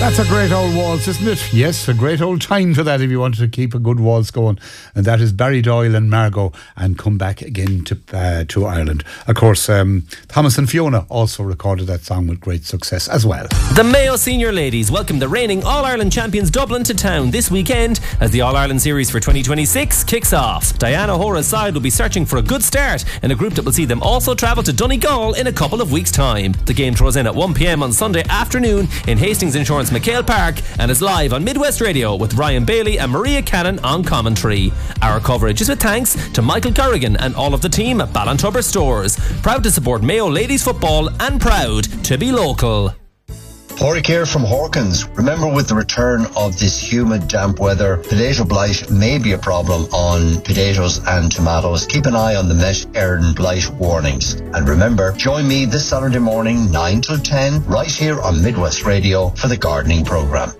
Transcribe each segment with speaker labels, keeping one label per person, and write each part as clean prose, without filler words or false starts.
Speaker 1: That's a great old waltz, isn't it? Yes, a great old time for that if you wanted to keep a good waltz going. And that is Barry Doyle and Margot, and Come Back Again to Ireland. Of course, Thomas and Fiona also recorded that song with great success as well.
Speaker 2: The Mayo Senior Ladies welcome the reigning All-Ireland champions Dublin to town this weekend as the All-Ireland Series for 2026 kicks off. Diana Hora's side will be searching for a good start in a group that will see them also travel to Donegal in a couple of weeks' time. The game throws in at 1 p.m. on Sunday afternoon in Hastings Insurance McHale Park and is live on Midwest Radio with Ryan Bailey and Maria Cannon on commentary. Our coverage is with thanks to Michael Corrigan and all of the team at Ballantubber Stores. Proud to support Mayo Ladies Football and proud to be local.
Speaker 3: Porrick here from Hawkins. Remember, with the return of this humid, damp weather, potato blight may be a problem on potatoes and tomatoes. Keep an eye on the Met Éireann blight warnings. And remember, join me this Saturday morning, 9 till 10, right here on Midwest Radio for the gardening programme.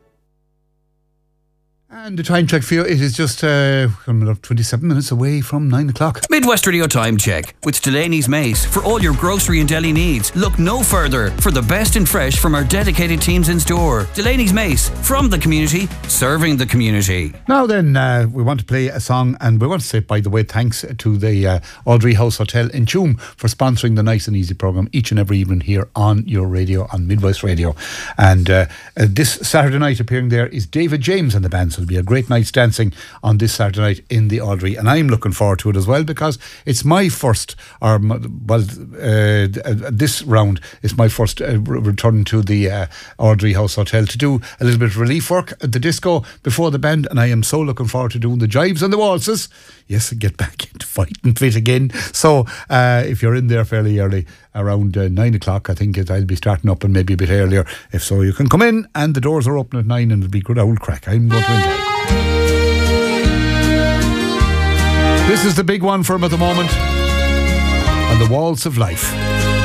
Speaker 1: And the time check for you, it is just 27 minutes away from 9 o'clock.
Speaker 4: Midwest Radio time check with Delaney's Mace. For all your grocery and deli needs, look no further for the best in fresh from our dedicated teams in store. Delaney's Mace, from the community, serving the community.
Speaker 1: Now then, we want to play a song, and we want to say, by the way, thanks to the Audrey House Hotel in Tuam for sponsoring the Nice and Easy programme each and every evening here on your radio, on Midwest Radio. And this Saturday night appearing there is David James and the band, so it'll be a great night's dancing on this Saturday night in the Audrey, and I'm looking forward to it as well because it's my first, this round is my first return to the Audrey House Hotel to do a little bit of relief work at the disco before the band, and I am so looking forward to doing the jives and the waltzes. Yes, get back into fighting fit again. So if you're in there fairly early, around 9 o'clock, I think I'll be starting up, and maybe a bit earlier. If so, you can come in, and the doors are open at 9, and it'll be good old crack. I'm going to enjoy it. This is the big one for him at the moment, and the Waltz of Life.